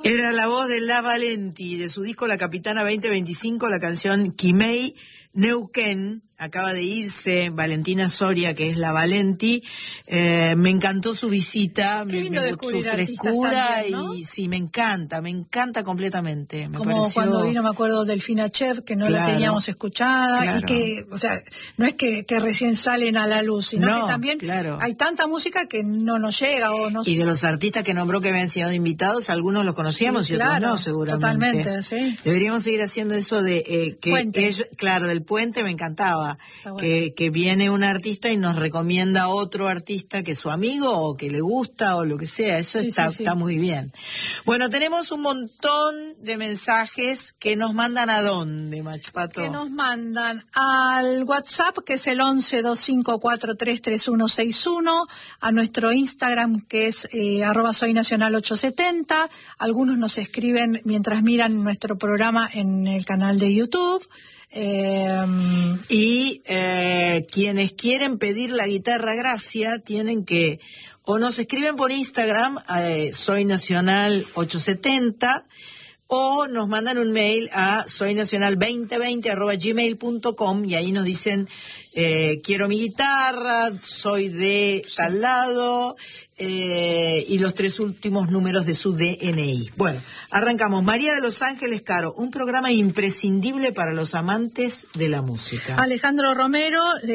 Era la voz de La Valenti, de su disco La Capitana 2025, la canción Quimei Neuquén. Acaba de irse Valentina Soria, que es La Valenti. Me encantó su visita, su frescura también, ¿no? Y sí, me encanta completamente. Como cuando vino, me acuerdo, Delfina Chev, que no la teníamos escuchada, y que, o sea, no es que recién salen a la luz, sino que también hay tanta música que no nos llega o no. Y de los artistas que nombró que habían sido invitados, algunos los conocíamos y otros no, seguramente. Totalmente, sí. Deberíamos seguir haciendo eso de que ellos, del puente, me encantaba. Bueno. Que viene un artista y nos recomienda a otro artista que es su amigo o que le gusta o lo que sea. Eso está muy bien. Bueno, tenemos un montón de mensajes que nos mandan ¿a dónde, Machpato? Que nos mandan al WhatsApp, que es el 1125433161, a nuestro Instagram, que es @soynacional870. Algunos nos escriben mientras miran nuestro programa en el canal de YouTube. Quienes quieren pedir la guitarra Gracia tienen que o nos escriben por Instagram, soynacional870, o nos mandan un mail a soynacional2020@gmail.com y ahí nos dicen quiero mi guitarra, soy de tal lado, y los 3 últimos números de su DNI. Bueno, arrancamos. María de Los Ángeles Caro, un programa imprescindible para los amantes de la música. Alejandro Romero